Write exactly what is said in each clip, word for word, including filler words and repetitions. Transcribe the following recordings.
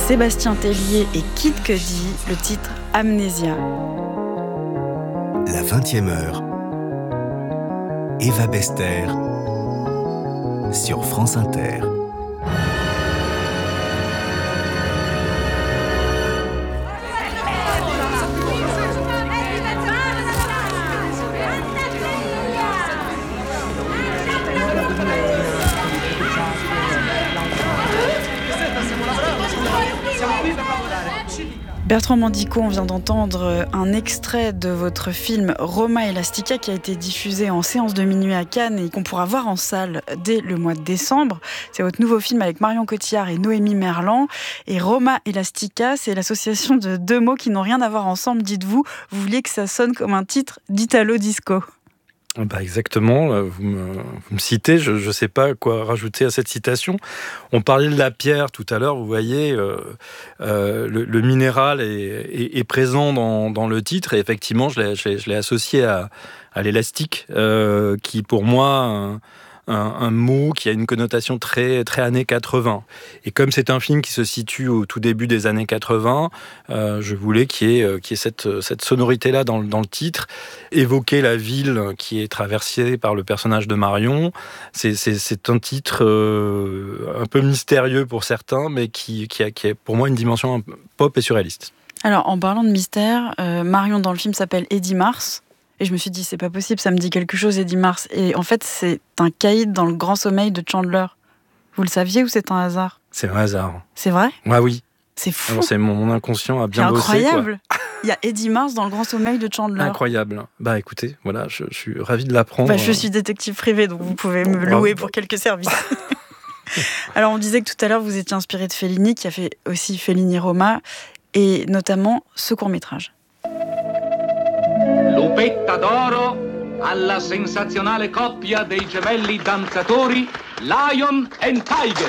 Sébastien Tellier et Kid Cudi, le titre Amnésia. La vingtième heure. Eva Bester sur France Inter. Bertrand Mandico, on vient d'entendre un extrait de votre film Roma Elastica qui a été diffusé en séance de minuit à Cannes et qu'on pourra voir en salle dès le mois de décembre. C'est votre nouveau film avec Marion Cotillard et Noémie Merlan. Et Roma Elastica, c'est l'association de deux mots qui n'ont rien à voir ensemble, dites-vous. Vous vouliez que ça sonne comme un titre d'Italo Disco. Bah exactement, vous me, vous me citez, je ne sais pas quoi rajouter à cette citation. On parlait de la pierre tout à l'heure, vous voyez, euh, euh, le, le minéral est, est, est présent dans, dans le titre, et effectivement, je l'ai, je l'ai, je l'ai associé à, à l'élastique, euh, qui pour moi... Un, Un, un mot qui a une connotation très, très années quatre-vingts. Et comme c'est un film qui se situe au tout début des années quatre-vingts, euh, je voulais qu'il y ait, qu'il y ait cette, cette sonorité-là dans, dans le titre, évoquer la ville qui est traversée par le personnage de Marion. C'est, c'est, c'est un titre euh, un peu mystérieux pour certains, mais qui, qui, a, qui a pour moi une dimension pop et surréaliste. Alors, en parlant de mystère, euh, Marion dans le film s'appelle Eddie Mars. Et je me suis dit, c'est pas possible, ça me dit quelque chose, Eddie Mars. Et en fait, c'est un caïd dans le grand sommeil de Chandler. Vous le saviez ou c'est un hasard ? C'est un hasard. C'est vrai ? Ah oui. C'est fou. Alors, c'est mon, mon inconscient a bien c'est bossé. Incroyable. Il y a Eddie Mars dans le grand sommeil de Chandler. Incroyable. Bah écoutez, voilà, je, je suis ravi de l'apprendre. Bah, je suis détective privé, donc vous pouvez me louer pour quelques services. Alors, on disait que tout à l'heure, vous étiez inspiré de Fellini, qui a fait aussi Fellini Roma, et notamment ce court-métrage. Lupetta d'oro alla sensazionale coppia dei gemelli danzatori Lion and Tiger.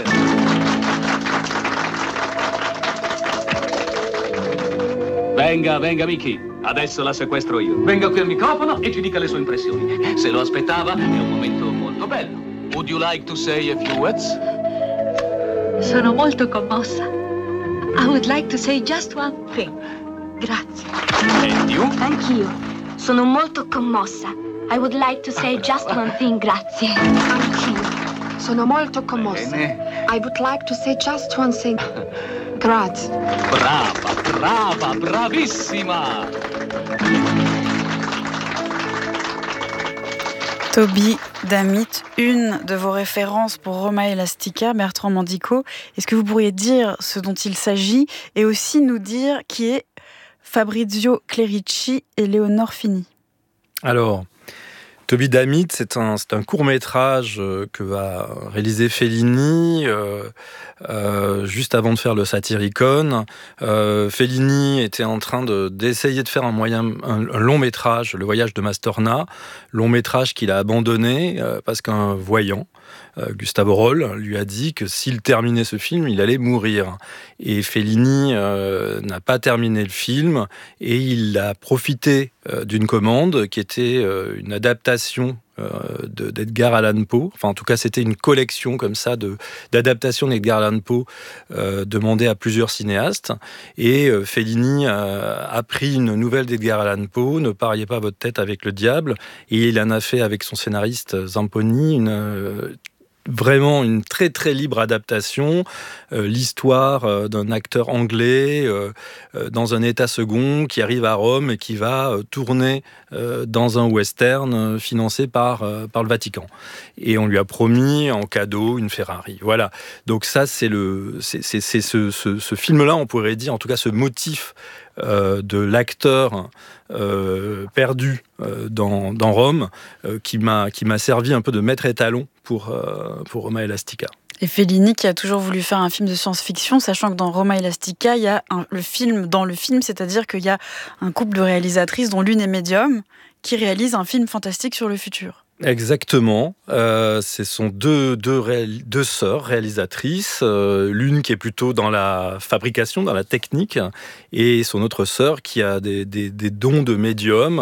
Venga, venga Mickey, adesso la sequestro io. Venga qui al microfono e ci dica le sue impressioni. Se lo aspettava, è un momento molto bello. Would you like to say a few words? Sono molto commossa. I would like to say just one thing. Grazie. And you? Anch'io. Sono molto commossa. I would like to say just one thing, grazie. Anch'io. Sono molto commossa. Bene. I would like to say just one thing. Grazie. Brava, brava, bravissima. Toby Damit, une de vos références pour Roma Elastica, Bertrand Mandico. Est-ce que vous pourriez dire ce dont il s'agit et aussi nous dire qui est Fabrizio Clerici et Léonore Fini? Alors, Toby Damit, c'est un, c'est un court-métrage que va réaliser Fellini euh, euh, juste avant de faire le Satyricon. Euh, Fellini était en train de, d'essayer de faire un, moyen, un, un long-métrage, Le Voyage de Mastorna, long-métrage qu'il a abandonné euh, parce qu'un voyant, Euh, Gustavo Roll, lui a dit que s'il terminait ce film, il allait mourir. Et Fellini euh, n'a pas terminé le film et il a profité euh, d'une commande qui était euh, une adaptation euh, de, d'Edgar Allan Poe. Enfin, en tout cas, c'était une collection comme ça de, d'adaptations d'Edgar Allan Poe euh, demandée à plusieurs cinéastes. Et euh, Fellini euh, a pris une nouvelle d'Edgar Allan Poe, Ne pariez pas votre tête avec le diable, et il en a fait avec son scénariste Zamponi une euh, vraiment une très très libre adaptation, euh, l'histoire euh, d'un acteur anglais euh, euh, dans un état second qui arrive à Rome et qui va euh, tourner euh, dans un western euh, financé par, euh, par le Vatican. Et on lui a promis en cadeau une Ferrari. Voilà. Donc ça, c'est, le, c'est, c'est, c'est ce, ce, ce film-là, on pourrait dire, en tout cas ce motif euh, de l'acteur euh, perdu euh, dans, dans Rome, euh, qui, m'a, qui m'a servi un peu de maître étalon pour, euh, pour Roma Elastica. Et Fellini qui a toujours voulu faire un film de science-fiction, sachant que dans Roma Elastica, il y a un, le film dans le film, c'est-à-dire qu'il y a un couple de réalisatrices dont l'une est médium, qui réalise un film fantastique sur le futur. Exactement. Euh, ce sont deux, deux, réal- deux sœurs réalisatrices, euh, l'une qui est plutôt dans la fabrication, dans la technique, et son autre sœur qui a des, des, des dons de médium.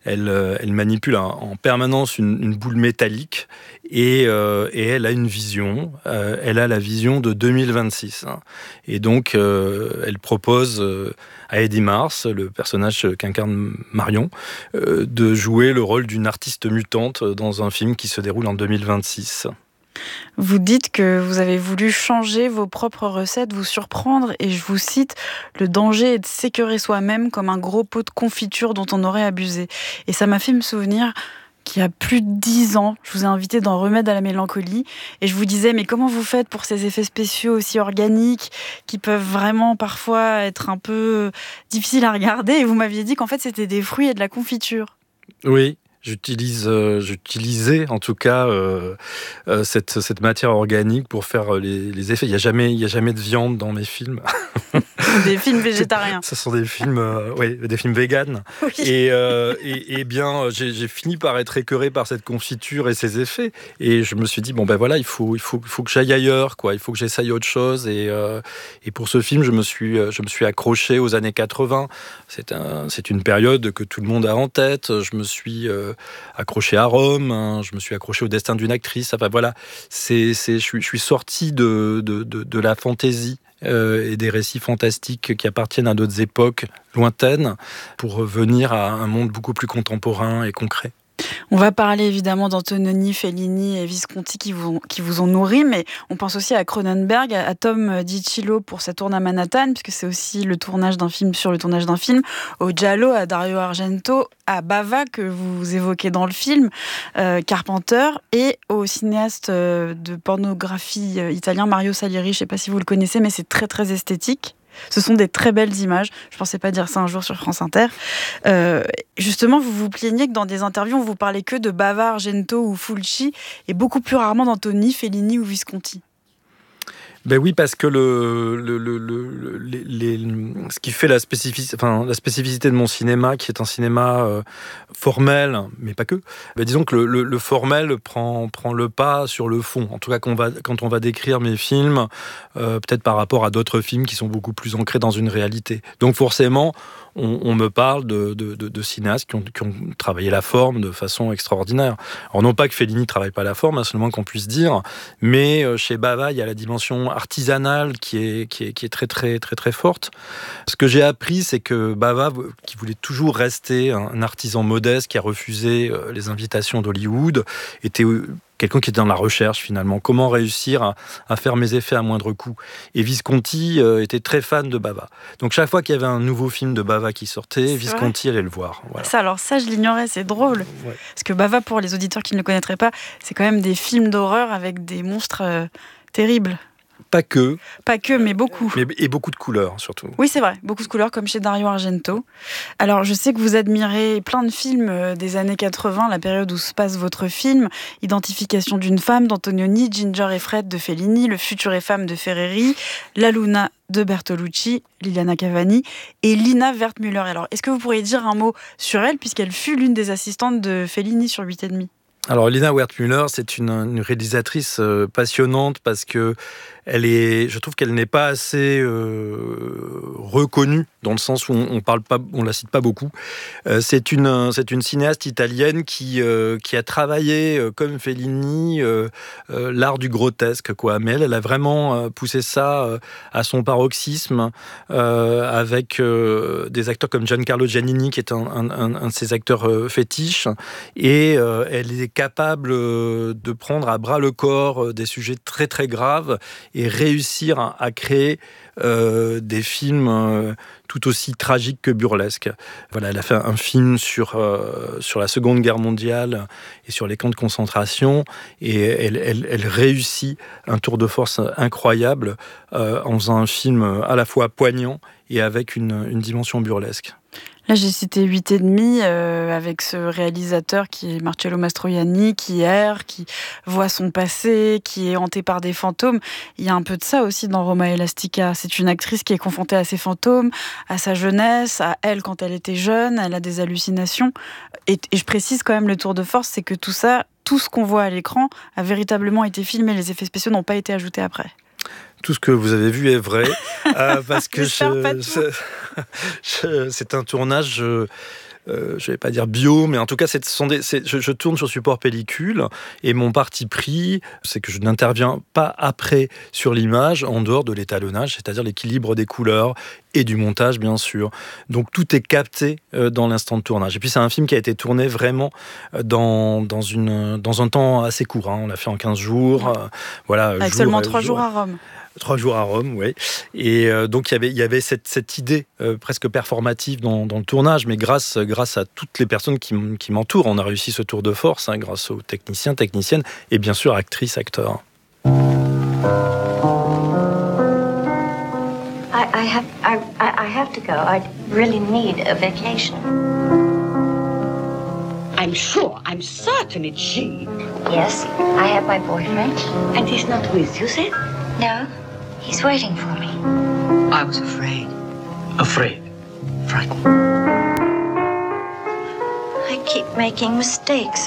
Elle, elle manipule en permanence une, une boule métallique et, euh, et elle a une vision. Euh, elle a la vision de deux mille vingt-six. Hein. Et donc, euh, elle propose euh, à Eddie Mars, le personnage qu'incarne Marion, euh, de jouer le rôle d'une artiste mutante dans un film qui se déroule en deux mille vingt-six. Vous dites que vous avez voulu changer vos propres recettes, vous surprendre, et je vous cite, le danger est de s'écœurer soi-même comme un gros pot de confiture dont on aurait abusé. Et ça m'a fait me souvenir qu'il y a plus de dix ans, je vous ai invité dans Remède à la mélancolie, et je vous disais, mais comment vous faites pour ces effets spéciaux aussi organiques, qui peuvent vraiment parfois être un peu difficiles à regarder, et vous m'aviez dit qu'en fait c'était des fruits et de la confiture. Oui. J'utilise, euh, j'utilisais en tout cas euh, euh, cette, cette matière organique pour faire les, les effets. Il n'y a jamais, il y a jamais de viande dans mes films. Des films végétariens. Ce sont des films, euh, oui, des films véganes. Oui. Et, euh, et, et bien, j'ai, j'ai fini par être écœuré par cette confiture et ses effets. Et je me suis dit bon ben voilà, il faut, il faut, il faut que j'aille ailleurs, quoi. Il faut que j'essaye autre chose. Et, euh, et pour ce film, je me suis, je me suis accroché aux années quatre-vingts. C'est un, c'est une période que tout le monde a en tête. Je me suis euh, accroché à Rome. Hein, je me suis accroché au destin d'une actrice. Enfin voilà, c'est, c'est, je suis, je suis sorti de, de, de, de la fantaisie. Euh, et des récits fantastiques qui appartiennent à d'autres époques lointaines pour revenir à un monde beaucoup plus contemporain et concret. On va parler évidemment d'Antonioni, Fellini et Visconti qui vous, qui vous ont nourri, mais on pense aussi à Cronenberg, à Tom DiCillo pour sa tourne à Manhattan, puisque c'est aussi le tournage d'un film sur le tournage d'un film, au Giallo, à Dario Argento, à Bava, que vous évoquez dans le film, euh, Carpenter, et au cinéaste euh, de pornographie euh, italien Mario Salieri. Je ne sais pas si vous le connaissez, mais c'est très très esthétique. Ce sont des très belles images. Je ne pensais pas dire ça un jour sur France Inter. Euh, justement, vous vous plaignez que dans des interviews, on vous parlait que de Bava, Argento ou Fulci, et beaucoup plus rarement d'Antoni, Fellini ou Visconti. Ben oui, parce que le, le, le, le, les, les, ce qui fait la spécificité, enfin, la spécificité de mon cinéma, qui est un cinéma euh, formel, mais pas que, ben disons que le, le, le formel prend, prend le pas sur le fond. En tout cas, quand on va, quand on va décrire mes films, euh, peut-être par rapport à d'autres films qui sont beaucoup plus ancrés dans une réalité. Donc forcément, on, on me parle de, de, de, de cinéastes qui ont, qui ont travaillé la forme de façon extraordinaire. Alors non pas que Fellini ne travaille pas la forme, hein, c'est le moins qu'on puisse dire, mais euh, chez Bava, il y a la dimension artisanale qui est, qui est, qui est très, très, très, très forte. Ce que j'ai appris, c'est que Bava, qui voulait toujours rester un artisan modeste, qui a refusé les invitations d'Hollywood, était quelqu'un qui était dans la recherche finalement. Comment réussir à, à faire mes effets à moindre coût. Et Visconti euh, était très fan de Bava. Donc chaque fois qu'il y avait un nouveau film de Bava qui sortait, c'est Visconti vrai allait le voir. Voilà. Ça, alors ça, je l'ignorais, c'est drôle. Ouais. Parce que Bava, pour les auditeurs qui ne le connaîtraient pas, c'est quand même des films d'horreur avec des monstres euh, terribles. Pas que. Pas que, mais beaucoup. Mais, et beaucoup de couleurs, surtout. Oui, c'est vrai. Beaucoup de couleurs, comme chez Dario Argento. Alors, je sais que vous admirez plein de films des années quatre-vingts, la période où se passe votre film. Identification d'une femme d'Antonioni, Ginger et Fred de Fellini, Le futur et femme de Ferreri, La Luna de Bertolucci, Liliana Cavani et Lina Wertmüller. Alors, est-ce que vous pourriez dire un mot sur elle, puisqu'elle fut l'une des assistantes de Fellini sur huit et demi ? Alors Lina Wertmüller, c'est une, une réalisatrice euh, passionnante parce que elle est, je trouve qu'elle n'est pas assez euh, reconnue dans le sens où on, on parle pas, on la cite pas beaucoup. Euh, c'est une, c'est une cinéaste italienne qui euh, qui a travaillé euh, comme Fellini euh, euh, l'art du grotesque, quoi. Mais elle, elle a vraiment euh, poussé ça euh, à son paroxysme euh, avec euh, des acteurs comme Giancarlo Giannini, qui est un, un, un, un de ses acteurs euh, fétiches, et euh, elle est capable euh, de prendre à bras le corps euh, des sujets très très graves et réussir à, à créer euh, des films euh, tout aussi tragiques que burlesques. Voilà, elle a fait un film sur, euh, sur la Seconde Guerre mondiale et sur les camps de concentration, et elle, elle, elle réussit un tour de force incroyable euh, en faisant un film à la fois poignant et avec une, une dimension burlesque. Là, j'ai cité huit et demi euh, avec ce réalisateur qui est Marcello Mastroianni, qui erre, qui voit son passé, qui est hanté par des fantômes. Il y a un peu de ça aussi dans Roma Elastica. C'est une actrice qui est confrontée à ses fantômes, à sa jeunesse, à elle quand elle était jeune. Elle a des hallucinations. Et, et je précise quand même, le tour de force, c'est que tout ça, tout ce qu'on voit à l'écran a véritablement été filmé. Les effets spéciaux n'ont pas été ajoutés après. Tout ce que vous avez vu est vrai, euh, parce que je, je, je, c'est un tournage euh, euh, je vais pas dire bio, mais en tout cas, c'est, ce sont des, c'est, je, je tourne sur support pellicule et mon parti pris, c'est que je n'interviens pas après sur l'image en dehors de l'étalonnage, c'est-à-dire l'équilibre des couleurs et du montage, bien sûr. Donc tout est capté euh, dans l'instant de tournage. Et puis c'est un film qui a été tourné vraiment dans, dans, une, dans un temps assez court. Hein. On l'a fait en quinze jours. Euh, voilà, Avec jour, seulement trois jour, jours à Rome. Trois jours à Rome, oui. Et euh, donc il y avait, il y avait cette, cette idée euh, presque performative dans, dans le tournage, mais grâce, grâce à toutes les personnes qui, qui m'entourent, on a réussi ce tour de force, hein, grâce aux techniciens, techniciennes, et bien sûr actrices, acteurs. I, I have I, I have to go. I really need a vacation. I'm sure, I'm certain it's she. Yes, I have my boyfriend. And he's not with you, then? No, he's waiting for me. I was afraid. Afraid? Frightened. I keep making mistakes.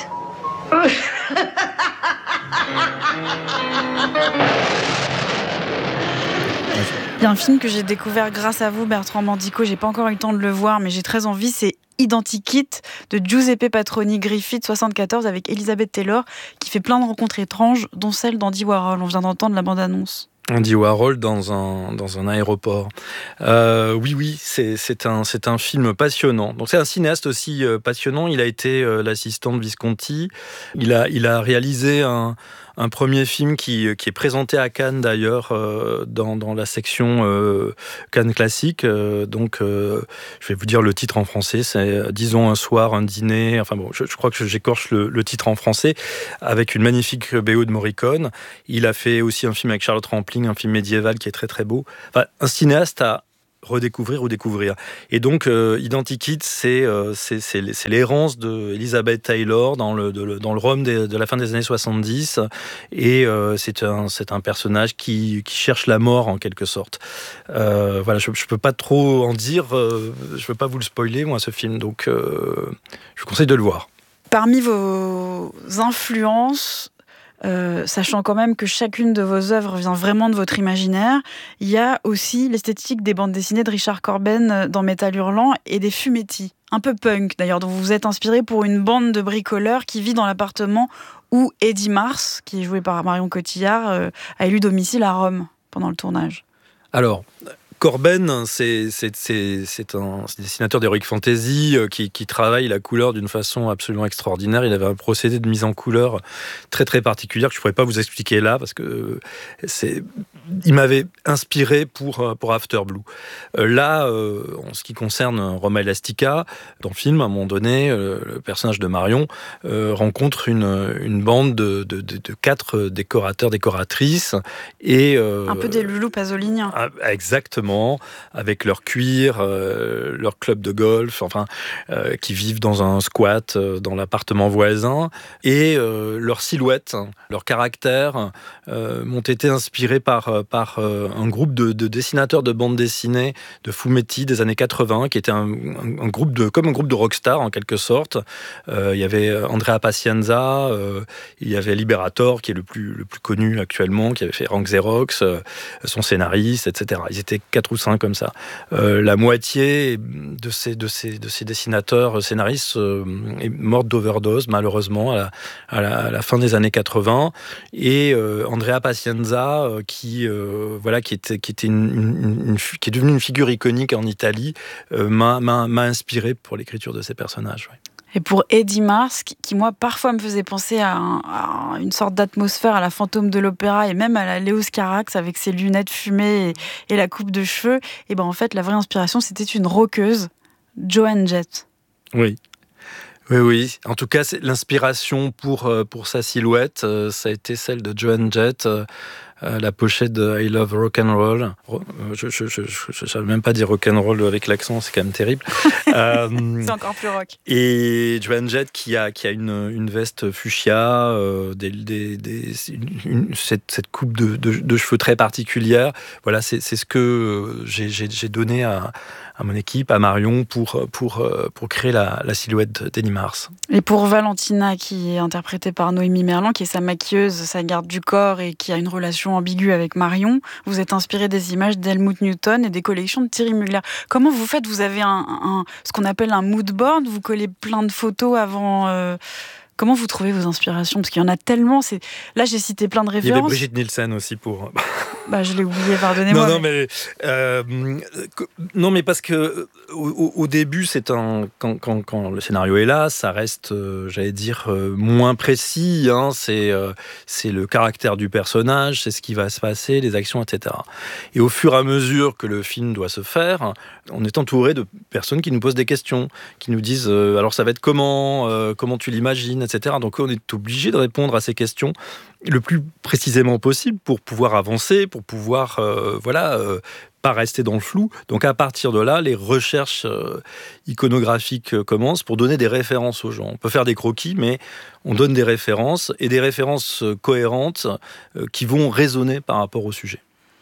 Il y a un film que j'ai découvert grâce à vous, Bertrand Mandico. J'ai pas encore eu le temps de le voir, mais j'ai très envie. C'est Identikit de Giuseppe Patroni Griffith soixante-quatorze avec Elizabeth Taylor qui fait plein de rencontres étranges, dont celle d'Andy Warhol. On vient d'entendre la bande-annonce. Andy Warhol dans un, dans un aéroport. Euh, oui, oui, c'est, c'est, un, c'est un film passionnant. Donc c'est un cinéaste aussi euh, passionnant. Il a été euh, l'assistant de Visconti. Il a, il a réalisé un, un premier film qui, qui est présenté à Cannes d'ailleurs, euh, dans, dans la section euh, Cannes classique. Euh, donc euh, je vais vous dire le titre en français, c'est Disons un soir, un dîner. Enfin bon, je, je crois que j'écorche le, le titre en français, avec une magnifique B O de Morricone. Il a fait aussi un film avec Charlotte Rampling, un film médiéval qui est très très beau. Enfin, un cinéaste à redécouvrir ou découvrir. Et donc, euh, Identikit, c'est, euh, c'est, c'est, c'est l'errance de Elizabeth Taylor dans le, de, dans le Rome de, de la fin des années soixante-dix. Et euh, c'est, un, c'est un personnage qui, qui cherche la mort, en quelque sorte. Euh, voilà, je ne peux pas trop en dire. Euh, je ne veux pas vous le spoiler, moi, ce film. Donc, euh, je vous conseille de le voir. Parmi vos influences, Euh, sachant quand même que chacune de vos œuvres vient vraiment de votre imaginaire, il y a aussi l'esthétique des bandes dessinées de Richard Corben dans Métal Hurlant et des Fumetti, un peu punk d'ailleurs, dont vous vous êtes inspiré pour une bande de bricoleurs qui vit dans l'appartement où Eddie Mars, qui est joué par Marion Cotillard, euh, a élu domicile à Rome pendant le tournage. Alors, Corben, c'est, c'est, c'est, c'est un dessinateur d'heroic fantasy qui, qui travaille la couleur d'une façon absolument extraordinaire. Il avait un procédé de mise en couleur très très particulier que je ne pourrais pas vous expliquer là, parce que c'est, il m'avait inspiré pour, pour After Blue. Là, en ce qui concerne Roma Elastica, dans le film, à un moment donné, le personnage de Marion rencontre une, une bande de, de, de, de quatre décorateurs, décoratrices. Et, un peu des loulous pasoliniens. Exactement. Avec leur cuir, euh, leur club de golf, enfin, euh, qui vivent dans un squat euh, dans l'appartement voisin, et euh, leur silhouette, leur caractère euh, m'ont été inspirés par, par euh, un groupe de, de dessinateurs de bande dessinée de fumetti des années quatre-vingts, qui était un, un, un groupe de, comme un groupe de rockstar en quelque sorte. Euh, il y avait Andrea Pacienza, euh, il y avait Liberator, qui est le plus, le plus connu actuellement, qui avait fait Rank Xerox, euh, son scénariste, et cetera. Ils étaient quatre ou cinq comme ça. Euh, la moitié de ces, de ces, de ces dessinateurs scénaristes euh, est morte d'overdose, malheureusement, à la, à la, à la fin des années quatre-vingts. Et euh, Andrea Pacienza, euh, qui, euh, voilà, qui, était, qui, était une, une, une, qui est devenue une figure iconique en Italie, euh, m'a, m'a, m'a inspiré pour l'écriture de ces personnages. Ouais. Et pour Eddie Mars, qui moi parfois me faisait penser à, un, à une sorte d'atmosphère à la Fantôme de l'Opéra et même à la Léos Carax avec ses lunettes fumées et, et la coupe de cheveux, et ben en fait la vraie inspiration c'était une rockeuse, Joan Jett. Oui. Oui, oui. En tout cas, c'est l'inspiration pour, pour sa silhouette, ça a été celle de Joan Jett. Euh, la pochette de I Love Rock'n'Roll. Je ne savais même pas dire rock'n'roll avec l'accent, c'est quand même terrible. euh, c'est encore plus rock. Et Joan Jett qui a, qui a une, une veste fuchsia, euh, des, des, des, une, une, cette, cette coupe de, de, de cheveux très particulière. Voilà, c'est, c'est ce que j'ai, j'ai, j'ai donné à, à mon équipe, à Marion, pour, pour, pour créer la, la silhouette d'Eddie Mars. Et pour Valentina, qui est interprétée par Noémie Merlan, qui est sa maquilleuse, sa garde du corps et qui a une relation relation ambiguë avec Marion. Vous êtes inspiré des images d'Helmut Newton et des collections de Thierry Mugler. Comment vous faites ? Vous avez un, un, ce qu'on appelle un mood board, vous collez plein de photos avant... Euh... Comment vous trouvez vos inspirations ? Parce qu'il y en a tellement. C'est... Là, j'ai cité plein de références. Il y avait Brigitte Nielsen aussi pour... Bah, je l'ai oublié, pardonnez-moi. Non, non, mais, euh, non, mais parce que au, au début, c'est un quand, quand, quand le scénario est là, ça reste, euh, j'allais dire, euh, moins précis. Hein, c'est euh, c'est le caractère du personnage, c'est ce qui va se passer, les actions, et cetera. Et au fur et à mesure que le film doit se faire, on est entouré de personnes qui nous posent des questions, qui nous disent euh, alors ça va être comment, euh, comment tu l'imagines, et cetera. Donc on est obligé de répondre à ces questions le plus précisément possible pour pouvoir avancer, pour pouvoir, euh, voilà, euh, pas rester dans le flou. Donc à partir de là, les recherches euh, iconographiques euh, commencent pour donner des références aux gens. On peut faire des croquis, mais on donne des références, et des références euh, cohérentes euh, qui vont résonner par rapport au sujet.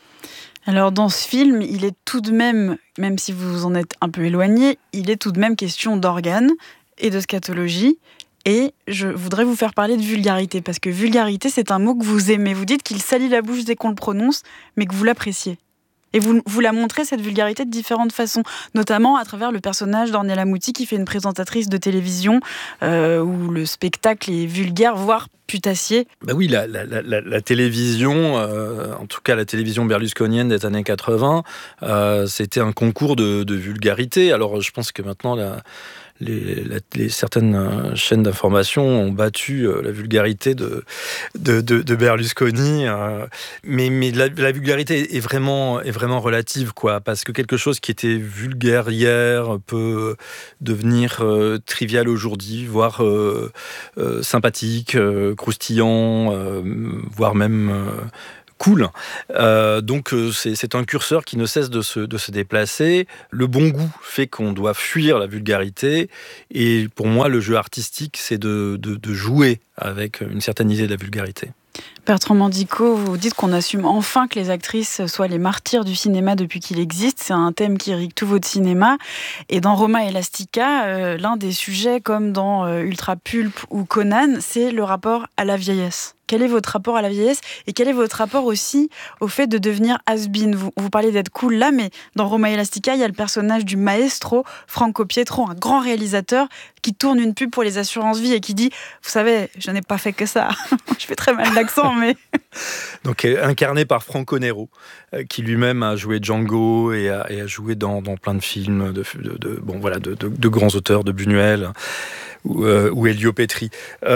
Alors dans ce film, il est tout de même, même si vous en êtes un peu éloigné, il est tout de même question d'organes et de scatologie. Et je voudrais vous faire parler de vulgarité, parce que vulgarité, c'est un mot que vous aimez. Vous dites qu'il salit la bouche dès qu'on le prononce, mais que vous l'appréciez. Et vous, vous la montrez, cette vulgarité, de différentes façons, notamment à travers le personnage d'Ornella Muti, qui fait une présentatrice de télévision, euh, où le spectacle est vulgaire, voire putassier. Bah oui, la, la, la, la télévision, euh, en tout cas la télévision berlusconienne des années quatre-vingts, euh, c'était un concours de, de vulgarité. Alors je pense que maintenant... La, Les, la, les, certaines chaînes d'information ont battu euh, la vulgarité de, de, de, de Berlusconi. Euh, mais mais la, la vulgarité est vraiment, est vraiment relative, quoi, parce que quelque chose qui était vulgaire hier peut devenir euh, trivial aujourd'hui, voire euh, euh, sympathique, euh, croustillant, euh, voire même... Euh, cool. Euh, donc euh, c'est, c'est un curseur qui ne cesse de se, de se déplacer. Le bon goût fait qu'on doit fuir la vulgarité. Et pour moi, le jeu artistique, c'est de, de, de jouer avec une certaine idée de la vulgarité. Bertrand Mandico, vous dites qu'on assume enfin que les actrices soient les martyrs du cinéma depuis qu'il existe. C'est un thème qui irrigue tout votre cinéma. Et dans Roma Elastica, euh, l'un des sujets, comme dans euh, Ultra Pulp ou Conan, c'est le rapport à la vieillesse. Quel est votre rapport à la vieillesse et quel est votre rapport aussi au fait de devenir has-been ? Vous, vous parlez d'être cool là, mais dans Roma Elastica, il y a le personnage du maestro Franco Pietro, un grand réalisateur qui tourne une pub pour les assurances-vie et qui dit « Vous savez, je n'ai pas fait que ça. » Je fais très mal l'accent, mais... Donc incarné par Franco Nero, qui lui-même a joué Django et a, et a joué dans, dans plein de films de, de, de, bon, voilà, de, de, de grands auteurs, de Buñuel ou, euh, ou Elio Petri.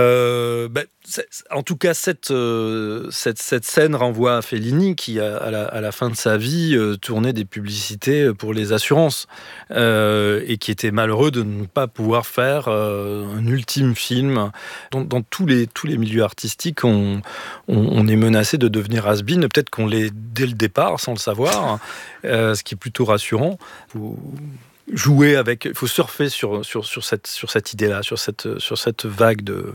Euh, bah, en tout cas, cette, euh, cette, cette scène renvoie à Fellini qui, a, à, la, à la fin de sa vie, euh, tournait des publicités pour les assurances euh, et qui était malheureux de ne pas pouvoir faire euh, un ultime film. Dans, dans tous, les, tous les milieux artistiques, on, on, on est menacé de devenir has-been. Peut-être qu'on l'est dès le départ, sans le savoir, euh, ce qui est plutôt rassurant. Faut jouer avec, il faut surfer sur, sur, sur, cette, sur cette idée-là, sur cette, sur cette vague de...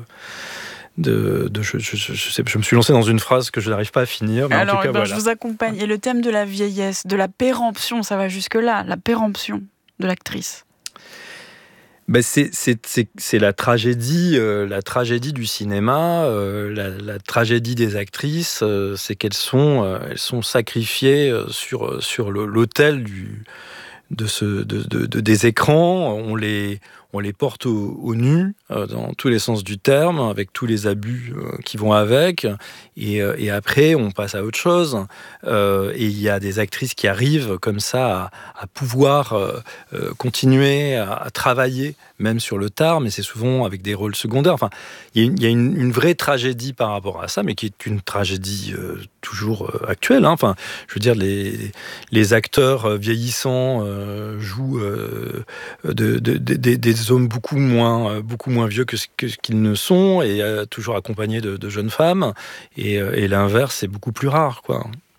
De, de, je, je, je, sais, je me suis lancé dans une phrase que je n'arrive pas à finir. Mais Alors, en tout cas, ben, voilà. Je vous accompagne. Et le thème de la vieillesse, de la péremption, ça va jusque-là, la péremption de l'actrice. Ben c'est, c'est, c'est, c'est la tragédie, euh, la tragédie du cinéma, euh, la, la tragédie des actrices, euh, c'est qu'elles sont, euh, elles sont sacrifiées sur, sur le, l'autel du, de, ce, de, de, de, des écrans. On les... On les porte au, au nu, euh, dans tous les sens du terme, avec tous les abus euh, qui vont avec. Et, euh, et après, on passe à autre chose. Euh, et il y a des actrices qui arrivent comme ça à, à pouvoir euh, euh, continuer à, à travailler, même sur le tard, mais c'est souvent avec des rôles secondaires. Enfin, il y a une, il y a une, une vraie tragédie par rapport à ça, mais qui est une tragédie euh, toujours euh, actuelle. Hein. Enfin, je veux dire, les, les acteurs euh, vieillissants euh, jouent euh, de, de, de, de, des hommes beaucoup moins, beaucoup moins vieux que ce, que ce qu'ils ne sont, et euh, toujours accompagnés de, de jeunes femmes. Et, et l'inverse, c'est beaucoup plus rare, quoi.